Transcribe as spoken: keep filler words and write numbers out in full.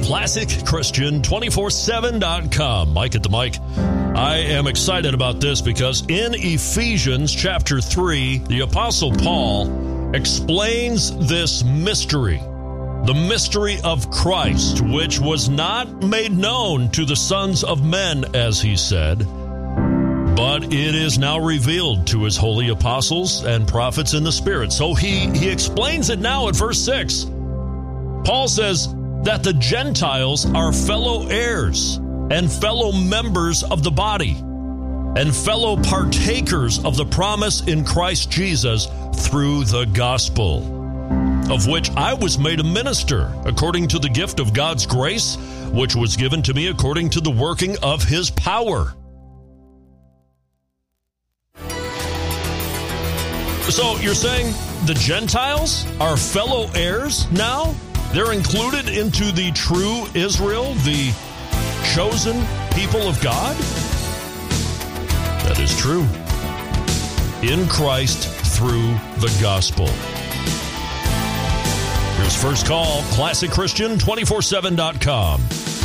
classic christian two four seven dot com. Mike at the mic. I am excited about this because in Ephesians chapter three, the Apostle Paul explains this mystery, the mystery of Christ, which was not made known to the sons of men, as he said, but it is now revealed to his holy apostles and prophets in the Spirit. So he, he explains it now at verse six. Paul says that the Gentiles are fellow heirs and fellow members of the body and fellow partakers of the promise in Christ Jesus through the gospel, of which I was made a minister according to the gift of God's grace, which was given to me according to the working of his power. So you're saying the Gentiles are fellow heirs now? They're included into the true Israel, the chosen people of God? That is true. In Christ through the gospel. Here's First Call, classic christian two four seven dot com.